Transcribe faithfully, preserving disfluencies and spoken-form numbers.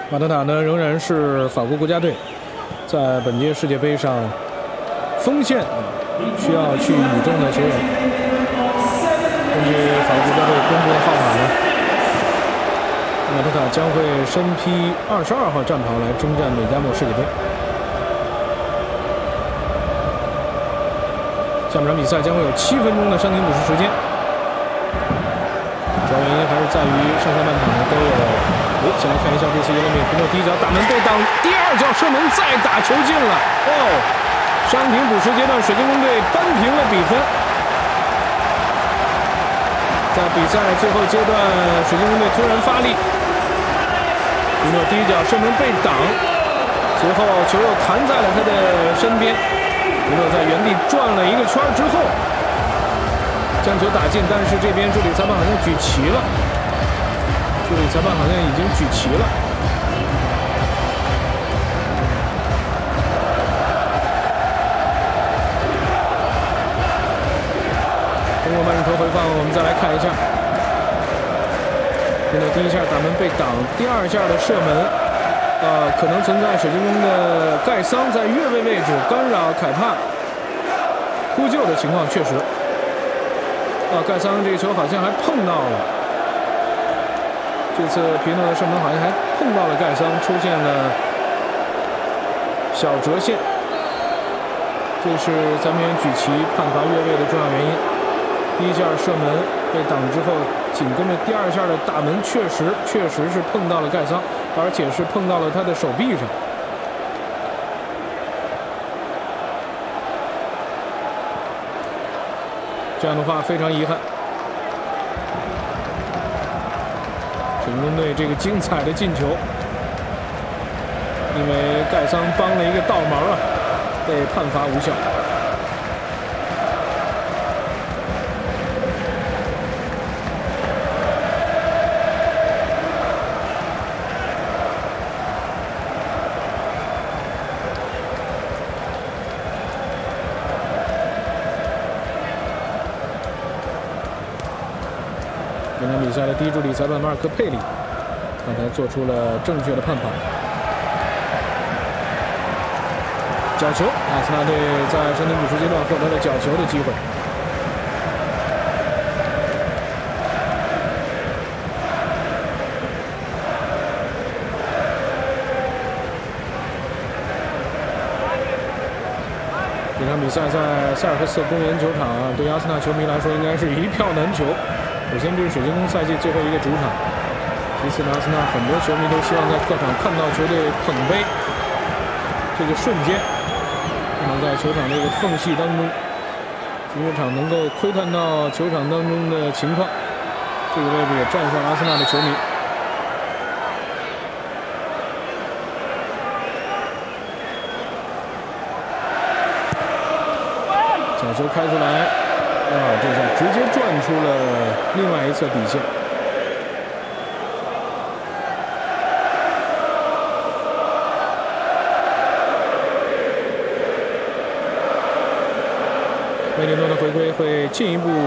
马特塔呢仍然是法国国家队在本届世界杯上锋线需要去倚重的球员。根据法国国家队公布的号码呢，马特塔将会身披二十二号战袍来征战美加墨世界杯。下半场比赛将会有七分钟的伤停补时时间，主要原因还是在于上下半场呢都有。哎，先来看一下这次尤文米皮诺第一脚打门被挡，第二脚射门再打球进了。哦，伤停补时阶段，水晶宫队扳平了比分。在比赛最后阶段，水晶宫队突然发力，皮诺第一脚射门被挡，随后球又弹在了他的身边。皮诺在原地转了一个圈之后，将球打进，但是这边助理裁判好像举旗了。助理裁判好像已经举旗了。通过慢镜头回放，我们再来看一下，皮诺第一下打门被挡，第二下的射门，呃，可能存在水晶宫的盖桑在越位位置干扰凯帕扑救的情况，确实。啊，盖桑这个球好像还碰到了。这次皮诺的射门好像还碰到了盖桑，出现了小折线，这是咱们举旗判罚越位的重要原因。第一下射门被挡之后，紧跟着第二下的打门，确实确实是碰到了盖桑，而且是碰到了他的手臂上。这样的话非常遗憾。水晶宫队这个精彩的进球，因为盖桑帮了一个倒门啊，被判罚无效。本场比赛的第一助理裁判马尔科佩里刚才做出了正确的判罚。角球，阿森纳队在伤停补时阶段获得了角球的机会。这场比赛在塞尔克斯公园球场啊，对阿森纳球迷来说应该是一票难求。首先，这是水晶宫赛季最后一个主场；其次呢，阿森纳很多球迷都希望在客场看到球队捧杯这个瞬间，可能在球场这个缝隙当中，停车场能够窥探到球场当中的情况。这个位置也站上阿森纳的球迷。角球开出来。啊，这下直接转出了另外一侧底线。梅里诺的回归会进一步